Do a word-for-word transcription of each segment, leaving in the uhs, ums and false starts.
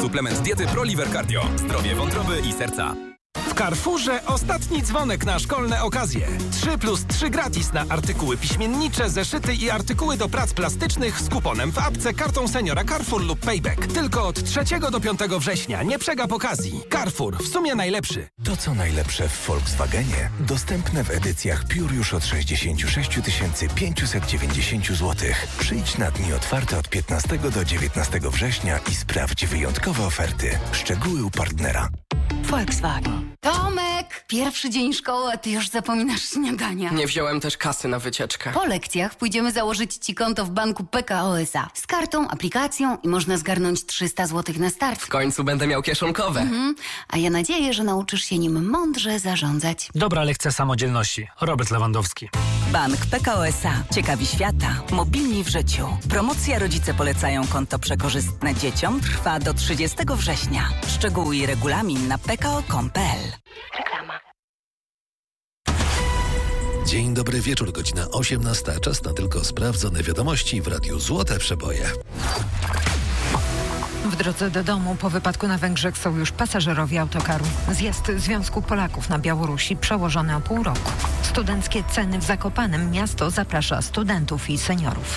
Suplement diety ProLiver Cardio. Zdrowie wątroby i serca. W Carrefourze ostatni dzwonek na szkolne okazje. trzy plus trzy gratis na artykuły piśmiennicze, zeszyty i artykuły do prac plastycznych z kuponem w apce, kartą seniora Carrefour lub Payback. Tylko od trzeciego do piątego września. Nie przegap okazji. Carrefour. W sumie najlepszy. To co najlepsze w Volkswagenie dostępne w edycjach Pure już od sześćdziesiąt sześć tysięcy pięćset dziewięćdziesiąt złotych. Przyjdź na dni otwarte od piętnastego do dziewiętnastego września i sprawdź wyjątkowe oferty. Szczegóły u partnera. Volkswagen. Tomek! Pierwszy dzień szkoły, a ty już zapominasz śniadania. Nie wziąłem też kasy na wycieczkę. Po lekcjach pójdziemy założyć ci konto w banku P K O S A. Z kartą, aplikacją i można zgarnąć trzysta złotych na start. W końcu będę miał kieszonkowe. Mhm. A ja nadzieję, że nauczysz się nim mądrze zarządzać. Dobra lekcja samodzielności. Robert Lewandowski. Bank P K O S A. Ciekawi świata. Mobilni w życiu. Promocja Rodzice polecają konto przekorzystne dzieciom trwa do trzydziestego września. Szczegóły i regulamin na p k o kropka com kropka p l. Reklama. Dzień dobry wieczór, godzina osiemnasta. Czas na tylko sprawdzone wiadomości w Radiu Złote Przeboje. W drodze do domu po wypadku na Węgrzech są już pasażerowie autokaru. Zjazd Związku Polaków na Białorusi przełożony o pół roku. Studenckie ceny w Zakopanem. Miasto zaprasza studentów i seniorów.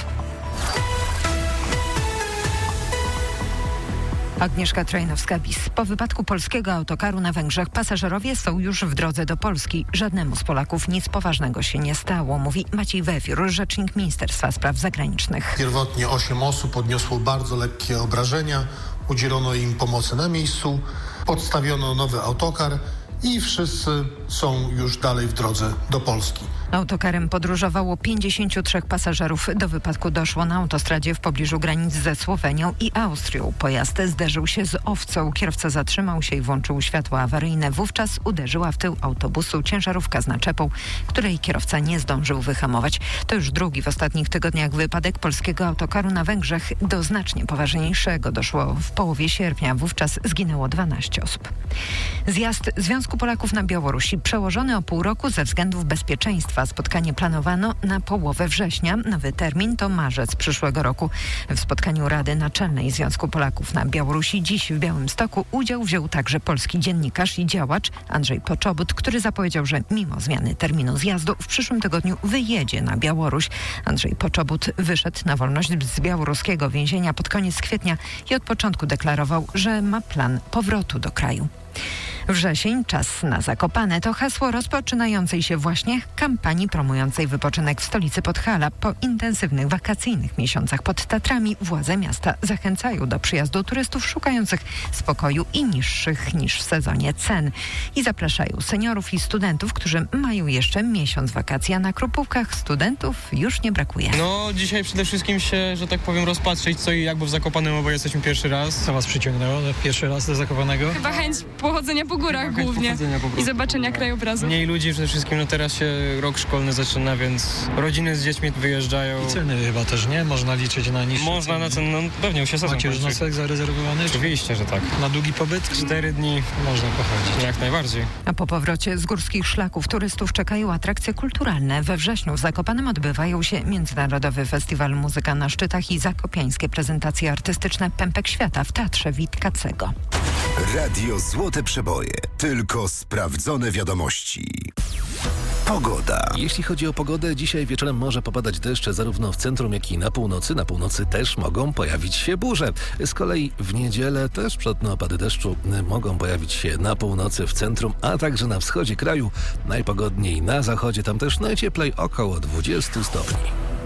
Agnieszka Trajnowska-Bis. Po wypadku polskiego autokaru na Węgrzech pasażerowie są już w drodze do Polski. Żadnemu z Polaków nic poważnego się nie stało, mówi Maciej Wewiór, rzecznik Ministerstwa Spraw Zagranicznych. Pierwotnie osiem osób odniosło bardzo lekkie obrażenia, udzielono im pomocy na miejscu, podstawiono nowy autokar i wszyscy są już dalej w drodze do Polski. Autokarem podróżowało pięćdziesięciu trzech pasażerów. Do wypadku doszło na autostradzie w pobliżu granic ze Słowenią i Austrią. Pojazd zderzył się z owcą. Kierowca zatrzymał się i włączył światła awaryjne. Wówczas uderzyła w tył autobusu ciężarówka z naczepą, której kierowca nie zdążył wyhamować. To już drugi w ostatnich tygodniach wypadek polskiego autokaru na Węgrzech. Do znacznie poważniejszego doszło w połowie sierpnia. Wówczas zginęło dwanaście osób. Zjazd Związku Polaków na Białorusi przełożony o pół roku ze względów bezpieczeństwa. Spotkanie planowano na połowę września. Nowy termin to marzec przyszłego roku. W spotkaniu Rady Naczelnej Związku Polaków na Białorusi dziś w Białymstoku udział wziął także polski dziennikarz i działacz Andrzej Poczobut, który zapowiedział, że mimo zmiany terminu zjazdu w przyszłym tygodniu wyjedzie na Białoruś. Andrzej Poczobut wyszedł na wolność z białoruskiego więzienia pod koniec kwietnia i od początku deklarował, że ma plan powrotu do kraju. Wrzesień, czas na Zakopane to hasło rozpoczynającej się właśnie kampanii promującej wypoczynek w stolicy Podhala. Po intensywnych wakacyjnych miesiącach pod Tatrami władze miasta zachęcają do przyjazdu turystów szukających spokoju i niższych niż w sezonie cen. I zapraszają seniorów i studentów, którzy mają jeszcze miesiąc wakacji, a na Krupówkach studentów już nie brakuje. No dzisiaj przede wszystkim się, że tak powiem, rozpatrzeć co i jak, bo w Zakopanem oboje jesteśmy pierwszy raz. Co was przyciągnęło pierwszy raz do Zakopanego? Chyba chęć pochodzenia po górach głównie i zobaczenia krajobrazu. Mniej ludzi przede wszystkim, no teraz się rok szkolny zaczyna, więc rodziny z dziećmi wyjeżdżają. I ceny chyba też, nie? Można liczyć na niższe Można ceny. na ceny, no pewnie już się sezon Macie już nocleg zarezerwowany? Oczywiście, że tak. Na długi pobyt? Cztery dni. Można pochodzić. Jak najbardziej. A po powrocie z górskich szlaków turystów czekają atrakcje kulturalne. We wrześniu w Zakopanem odbywają się Międzynarodowy Festiwal Muzyka na Szczytach i zakopiańskie prezentacje artystyczne Pępek Świata w Teatrze Witkacego. Radio Złote Przeboje. Tylko sprawdzone wiadomości. Pogoda. Jeśli chodzi o pogodę, dzisiaj wieczorem może popadać deszcz zarówno w centrum, jak i na północy. Na północy też mogą pojawić się burze. Z kolei w niedzielę też przelotne opady deszczu mogą pojawić się na północy, w centrum, a także na wschodzie kraju. Najpogodniej na zachodzie, tam też najcieplej, około dwudziestu stopni.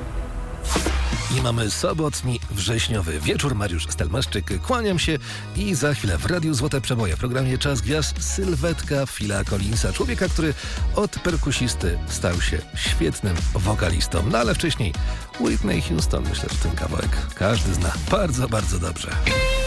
I mamy sobotni, wrześniowy wieczór. Mariusz Stelmaszczyk, kłaniam się i za chwilę w Radiu Złote Przeboje w programie Czas Gwiazd sylwetka Phila Collinsa, człowieka, który od perkusisty stał się świetnym wokalistą. No ale wcześniej Whitney Houston, myślę, że ten kawałek każdy zna bardzo, bardzo dobrze.